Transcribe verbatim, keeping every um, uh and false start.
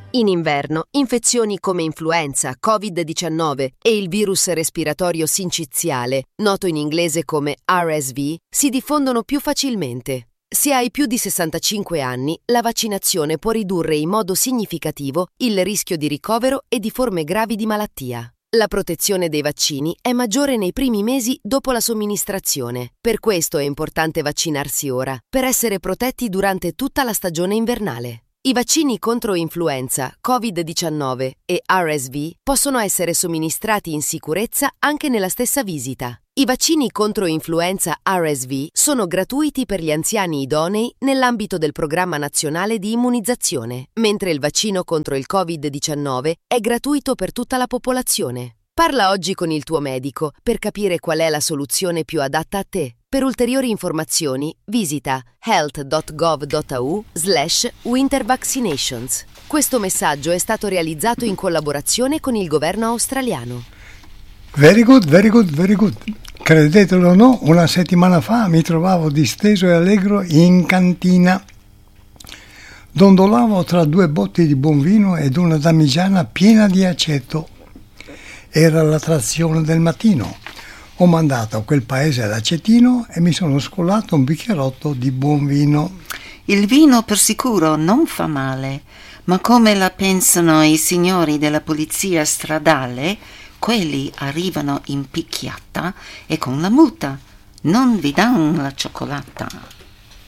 In inverno, infezioni come influenza, covid diciannove e il virus respiratorio sinciziale, noto in inglese come R S V, si diffondono più facilmente. Se hai più di sessantacinque anni, la vaccinazione può ridurre in modo significativo il rischio di ricovero e di forme gravi di malattia. La protezione dei vaccini è maggiore nei primi mesi dopo la somministrazione. Per questo è importante vaccinarsi ora, per essere protetti durante tutta la stagione invernale. I vaccini contro influenza, covid diciannove e R S V possono essere somministrati in sicurezza anche nella stessa visita. I vaccini contro influenza R S V sono gratuiti per gli anziani idonei nell'ambito del Programma Nazionale di Immunizzazione, mentre il vaccino contro il covid diciannove è gratuito per tutta la popolazione. Parla oggi con il tuo medico per capire qual è la soluzione più adatta a te. Per ulteriori informazioni visita health.gov.au slash winter vaccinations. Questo messaggio è stato realizzato in collaborazione con il governo australiano. Very good, very good, very good. Credetelo o no, una settimana fa mi trovavo disteso e allegro in cantina. Dondolavo tra due botti di buon vino ed una damigiana piena di aceto. Era l'attrazione del mattino. Ho mandato a quel paese l'acetino e mi sono scolato un bicchierotto di buon vino. Il vino per sicuro non fa male, ma come la pensano i signori della polizia stradale, quelli arrivano in picchiata e con la multa non vi danno la cioccolata.